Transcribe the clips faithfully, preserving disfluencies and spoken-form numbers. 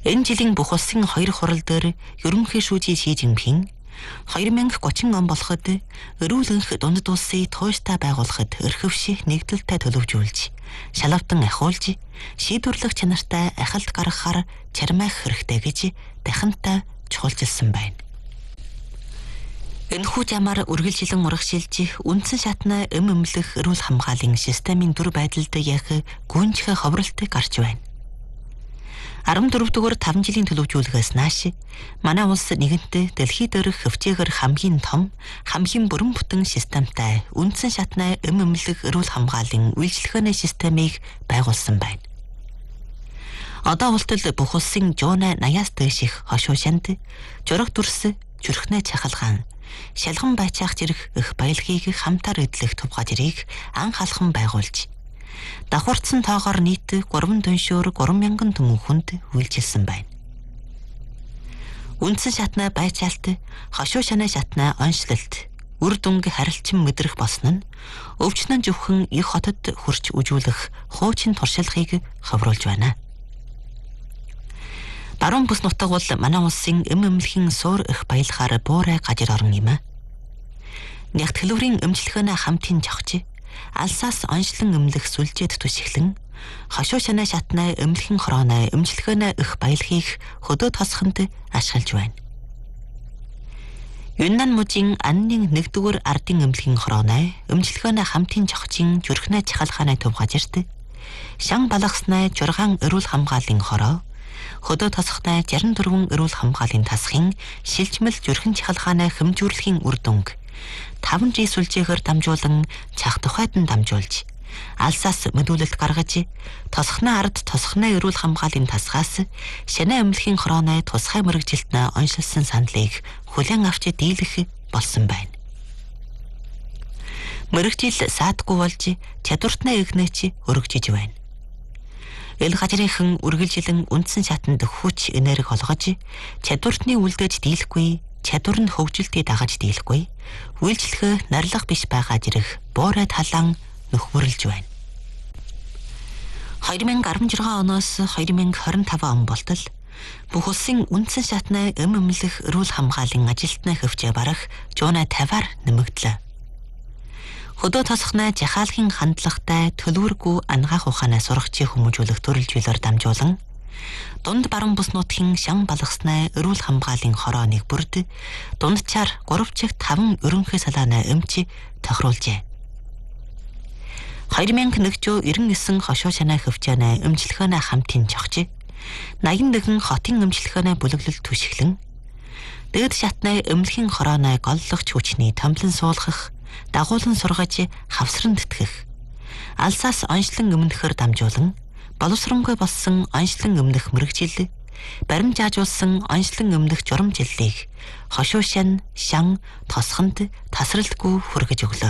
Энэ жилийн бүх улсын хоёр хурал дээр ерөнхий шүүжий Ши Жинпин two thousand thirty он болоход өрүүлэнх дунд улсыг тууштай байгуулахад өрхөвших нэгдэлтэй төлөвжүүлж, шалавтан ахиулж, шийдвэрлэх чанартай ахалт гаргахаар чармайх хэрэгтэй гэж дахинтай чухалчилсан байна. Энэхүү замаар үргэлжилэн урагшилж, үндсэн шатны эм эмнэлэх эрүүл хамгааллын системийн дүр байдалд яг гүнжих ховролтыг гарч байна. fourteen дугаар five жилийн төлөвжүүлгээс нааш манай улс нэгэнтээ дэлхий дээрх хөвчөөгөр хамгийн том, хамгийн бүрэн бүтэн системтай үндсэн шатны эм эмнэлэх эрүүл хамгааллын үйлчлэгээний системийг байгуулсан байна. Одоо ултал бүх улсын жуунаа eighty-аас дээш их хошуушанд жураг дүрс, зүрхнээ чахалгаан, шалган байцаах зэрэг их баялагийг хамтаар эдлэх тув газрыг анх алхан байгуулж, давхурцсан тоогоор нийт three дүншөөр three thousand түмүхэнд үйлчилсэн байна. Үндсэн шатны байцаалт, хошуу шанаа шатны онцлолт, үр дүнг харилцан мэдрэх болсон нь өвчнөн зөвхөн их хотод хурж үжүүлэх хуучин туршлагыг ховруулж байна. Баруун бүс нутаг бол манай улсын эм эмнэлхийн суур их баялахаар буурай газар орон юм а. Нягт хэлбэрийн эмчилгээний хамтын жогч, алсаас онцлон эмнэлэх сүлжээд түшиглэн, хошуу шанаа шатны эмнэлхэн хорооны эмчилгээний их баялагийг хөдөө тосхонд ашиглаж байна. Юннан мужийн анны нэгдүгээр ардын эмнэлхэн хорооны эмчилгээний хамтын жогчийн зүрхнээ чахалгааны төв газарт шан балгасны жургаан эрүүл хамгааллын хороо, хөдөө тосхны sixty-four эрүүл хамгааллын тасхын шилжмэл зүрхэн чахалгааны хэмжүүрлэхийн үр дүнг five G сүлжээгээр дамжуулан цах тухайд нь дамжуулж, алсаас мэдүүлэлт гаргаж, тосхны ард тосхны эрүүл хамгааллын тасгаас шанаа эмнэлхийн хорооны тусгай мэрэгжилтнээ оншилсан сандлыг хүлээн авч дийлэх болсон байна. Мэрэгжил саадгүй болж чадвартны игнэч өргөжж байна. Эл газрынхан үргэлжилэн үндсэн шатанд хүч энерги олгож, чадвартны үлдээж дийлэхгүй, чадвар нь хөгжилтийг дагаж дийлэхгүй, үйлчлэгээ нарилга биш байгаа зэрэг буурай талан нөхмөрлж байна. twenty sixteen оноос twenty twenty-five он болтол бүх улсын үндсэн шатны эм эмнэлэх эрүүл хамгааллын ажилтны хөвчөө барах жуунаа fifty-аар нэмэгдлээ. Хөдөө тосхны жахаалхын хандлагатай төлөвөргүй ангаах ухаанаа сургачийн хүмүүжүүлэх төрөл зүйлээр дамжуулан, дунд баруун бүс нутгийн шан балгасны эрүүл хамгааллын хорооны бүрд дундчаар three чигт five ерөнхий салааны эмч тохируулжээ. twenty ninety-nine хошуу шанаа хөвчөөний эмчилгээний хамтын жогч, eighty-one хотын эмчилгээний бүлэглэл түшиглэн, дээд шатны эмнэлхийн хорооны голлогч хүчний томлон суулгах, дагуулan сургаж хавсран тэтгэх, алсаас онцлон эмнэхээр дамжуулан, боловсронгүй болсон онцлон эмнэх мэрэгжил, баримжаажуулсан онцлон эмнэх журамжиллыг хошуу шан, шан, тосхонд тасралтгүй хүргэж өглөө.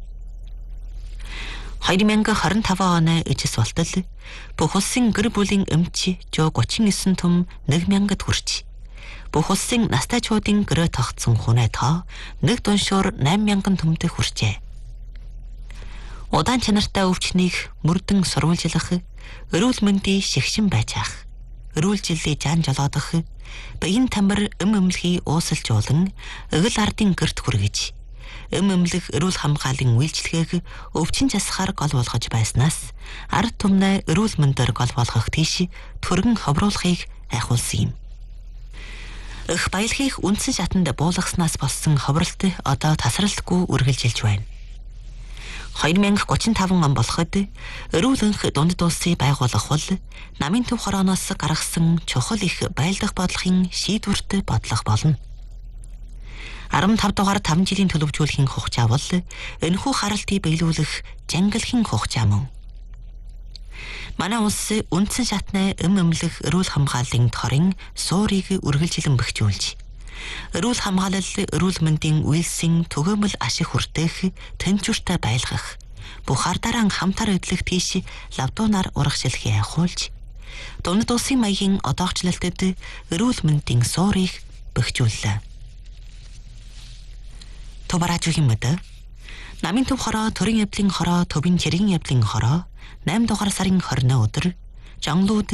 twenty twenty-five оны ижис болтол бүх улсын гэр бүлийн эмч one thirty-nine түм one thousand хүрч, бүх улсын настайчуудын гэрээ тогтсон хүнээ тоо нэг дүншөөр eight thousand түмтэй хүрчээ. Удаан чанартай өвчнийг мөрдөн сурвалжлах, эрүүл мэндийн шигшин байцаах, эрүүл жилийн жан жолоодох, биеийн тамир эм эмнэлхий уусалжуулан, эгэл ардын гэрт хүргэж, эм эмнэлэх эрүүл хамгааллын үйлчлэгээг өвчин засахаар гол болгож байснаас ард түмнээ эрүүл мэндөр гол болгох тийш төргөн ховруулахыг айхуулсан юм. Их баялагийг үндсэн шатанд буулгаснаас болсон ховролт одоо тасралтгүй үргэлжилж байна. twenty thirty-five он болоход эрүүлэнх дунд улсыг байгуулах бол намын төв хорооноос гаргасан чухал их байлдах бодлогын шийдвэрт бодлого болно. fifty-five дугаар five жилийн төлөвжүүлэхийн хугацаа бол энэхүү харалтыг биелүүлэх жангалхийн хугацаа мөн. Манай улс үндсэн шатны эм эмнэлэх эрүүл хамгааллын торын суурийг үргэлжилэн бэхжүүлж, эрүүл хамгаалал эрүүл мэндийн үйлсийн түгээмэл ашиг хүртээх тэнцвэртэй байлгах, бүх ардараа хамтар эдлэх тийш лавдуунаар урагшилхийг айхуулж, дунд улсын маягийн одоогчлолтод эрүүл мэндийн суурийг бэхжүүллээ. Тубаражуугийн мэд намын төв хороо, төрийн явдлын хороо, төвийн чиргийн явдлын хороо eight дугаар сарын twenty өдөр Жонглууд